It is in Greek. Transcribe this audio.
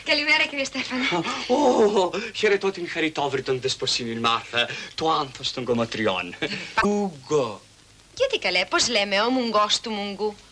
Καλημέρα, κύριε Στέφανε. Χαιρετώ την χαριτόβρητον δεσποσύνη Μάρθα, το άνθος των κομματριών. Ούγκο. Γιατί καλέ, πώς λέμε, ο μουγκός του μουγκού.